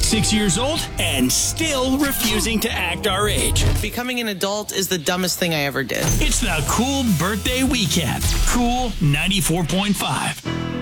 6 years old and still refusing to act our age. Becoming an adult is the dumbest thing I ever did. It's the Cool Birthday Weekend. Cool 94.5.